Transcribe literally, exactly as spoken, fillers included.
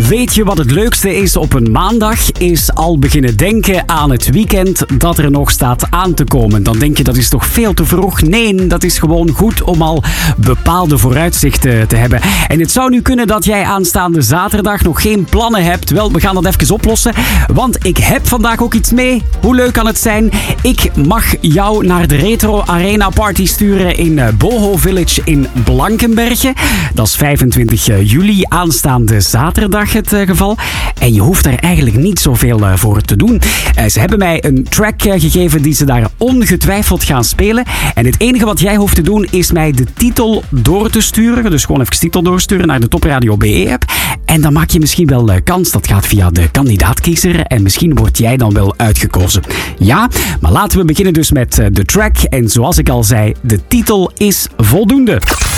Weet je wat het leukste is op een maandag? Is al beginnen denken aan het weekend dat er nog staat aan te komen. Dan denk je dat is toch veel te vroeg? Nee, dat is gewoon goed om al bepaalde vooruitzichten te hebben. En het zou nu kunnen dat jij aanstaande zaterdag nog geen plannen hebt. Wel, we gaan dat even oplossen. Want ik heb vandaag ook iets mee. Hoe leuk kan het zijn? Ik mag jou naar de Retro Arena Party sturen in Boho Village in Blankenberge. Dat is vijfentwintig juli, aanstaande zaterdag het uh, geval. En je hoeft er eigenlijk niet zoveel uh, voor te doen. Uh, ze hebben mij een track uh, gegeven die ze daar ongetwijfeld gaan spelen. En het enige wat jij hoeft te doen is mij de titel door te sturen. Dus gewoon even de titel doorsturen naar de Top Radio B E-app. En dan maak je misschien wel uh, kans. Dat gaat via de kandidaatkiezer. En misschien word jij dan wel uitgekozen. Ja, maar laten we beginnen dus met uh, de track. En zoals ik al zei, de titel is voldoende.